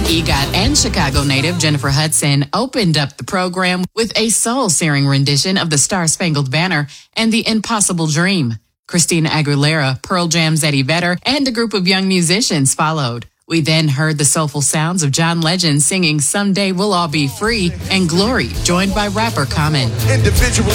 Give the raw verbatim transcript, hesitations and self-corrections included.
EGOT and Chicago native Jennifer Hudson opened up the program with a soul-searing rendition of the Star-Spangled Banner and The Impossible Dream. Christina Aguilera, Pearl Jam's Eddie Vedder, and a group of young musicians followed. We then heard the soulful sounds of John Legend singing Someday We'll All Be Free and Glory, joined by rapper Common. Individuals